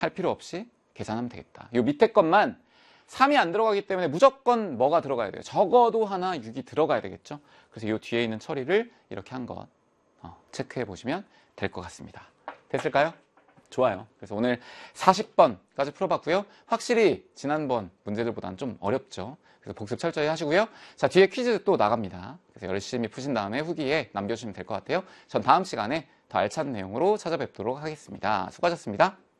할 필요 없이 계산하면 되겠다. 요 밑에 것만 3이 안 들어가기 때문에 무조건 뭐가 들어가야 돼요? 적어도 하나 6이 들어가야 되겠죠. 그래서 요 뒤에 있는 처리를 이렇게 한 것 체크해 보시면 될 것 같습니다. 됐을까요? 좋아요. 그래서 오늘 40번까지 풀어봤고요. 확실히 지난번 문제들보다는 좀 어렵죠. 그래서 복습 철저히 하시고요. 자, 뒤에 퀴즈 또 나갑니다. 그래서 열심히 푸신 다음에 후기에 남겨주시면 될 것 같아요. 전 다음 시간에 더 알찬 내용으로 찾아뵙도록 하겠습니다. 수고하셨습니다.